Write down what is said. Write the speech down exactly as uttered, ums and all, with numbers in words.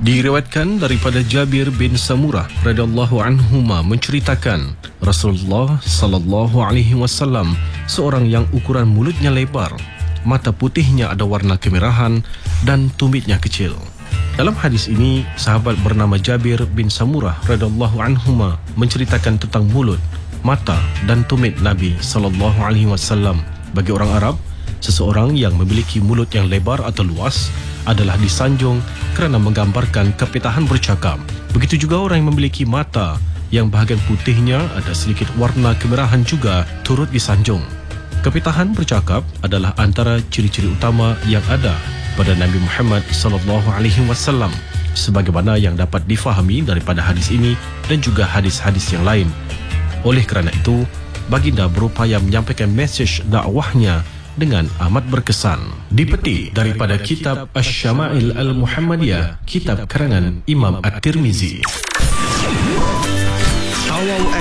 Diriwayatkan daripada Jabir bin Samurah radhiyallahu anhuma menceritakan Rasulullah sallallahu alaihi wasallam seorang yang ukuran mulutnya lebar, mata putihnya ada warna kemerahan dan tumitnya kecil. Dalam hadis ini, sahabat bernama Jabir bin Samurah radhiyallahu anhuma menceritakan tentang mulut, mata dan tumit Nabi sallallahu alaihi wasallam. Bagi orang Arab, seseorang yang memiliki mulut yang lebar atau luas adalah disanjung kerana menggambarkan kepitahan bercakap. Begitu juga orang yang memiliki mata yang bahagian putihnya ada sedikit warna kemerahan juga turut disanjung. Kepitahan bercakap adalah antara ciri-ciri utama yang ada pada Nabi Muhammad sallallahu alaihi wasallam, sebagaimana yang dapat difahami daripada hadis ini dan juga hadis-hadis yang lain. Oleh kerana itu, baginda berupaya menyampaikan mesej dakwahnya dengan amat berkesan. Dipetik daripada kitab Asy-Syama'il Al-Muhammadiyah, kitab karangan Imam At-Tirmizi.